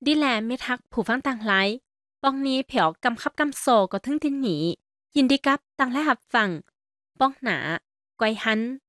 ดีแลไม่ทักผู้ฟังต่างหลายป้องนี้เผียวกำคับกำโซก็ถึงที่หนียินดีกับต่างและหับฟังป้องหนาก้อยหัน